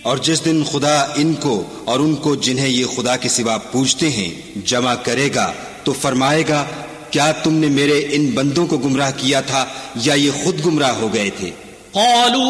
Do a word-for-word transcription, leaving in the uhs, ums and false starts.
और जिस दिन खुदा इनको और उनको जिन्हें ये खुदा के सिवा पूजते हैं जमा करेगा तो फरमाएगा, क्या तुमने मेरे इन बंदों को गुमराह किया था या ये खुद गुमराह हो गए थे?